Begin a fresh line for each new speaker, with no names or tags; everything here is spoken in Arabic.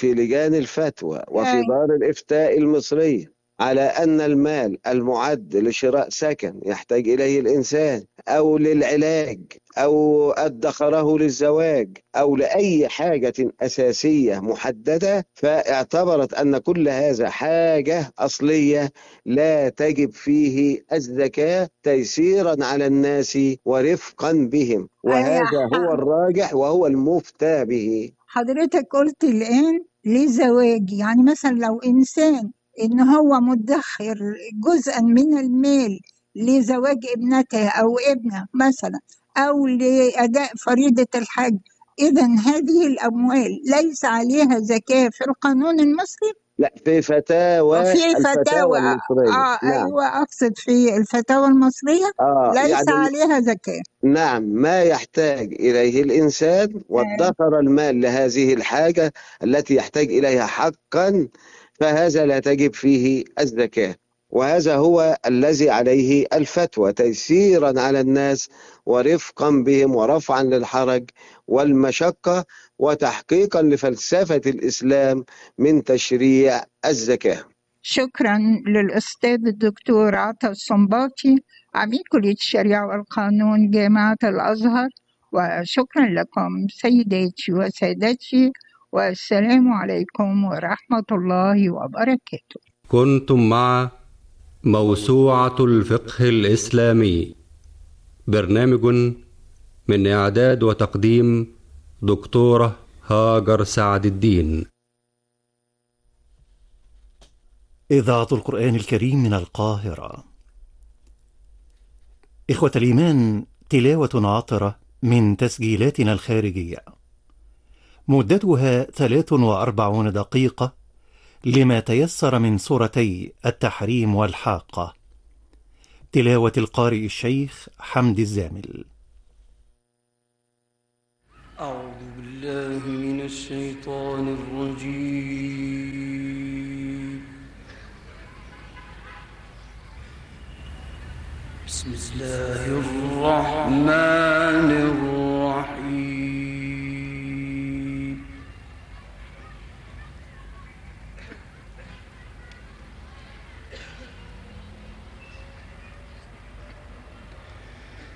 في لجان الفتوى وفي دار الإفتاء المصرية على أن المال المعد لشراء سكن يحتاج إليه الإنسان أو للعلاج أو ادخره للزواج أو لأي حاجة أساسية محددة، فاعتبرت أن كل هذا حاجة أصلية لا تجب فيه الزكاة تيسيرا على الناس ورفقا بهم، وهذا هو الراجح وهو المفتى به.
حضرتك قلت الآن لزواج، يعني مثلا لو إنسان إن هو مدخر جزءا من المال لزواج ابنته أو ابنه مثلا أو لأداء فريضة الحج، إذا هذه الأموال ليس عليها زكاة في القانون المصري؟
لا، في الفتاوى المصرية. نعم.
أيوة، أقصد في الفتاوى المصرية ليس
يعني
عليها زكاة.
نعم، ما يحتاج إليه الإنسان وادخر المال لهذه الحاجة التي يحتاج إليها حقا، فهذا لا تجب فيه الزكاة، وهذا هو الذي عليه الفتوى تيسيرا على الناس ورفقا بهم ورفعا للحرج والمشقة وتحقيقا لفلسفة الإسلام من تشريع الزكاة.
شكرا للأستاذ الدكتور عطا الصنباطي، عميد كلية الشريعة والقانون جامعة الأزهر، وشكرا لكم سيداتي وسادتي، والسلام عليكم ورحمة الله وبركاته.
كنتم مع موسوعة الفقه الإسلامي، برنامج من إعداد وتقديم دكتورة هاجر سعد الدين.
إذاعة القرآن الكريم من القاهرة. إخوة الإيمان، تلاوة عطرة من تسجيلاتنا الخارجية مدتها 43 دقيقة لما تيسر من سورتي التحريم والحاقة. تلاوة القارئ الشيخ حمد الزامل.
أعوذ بالله من الشيطان الرجيم. بسم الله الرحمن الرحيم.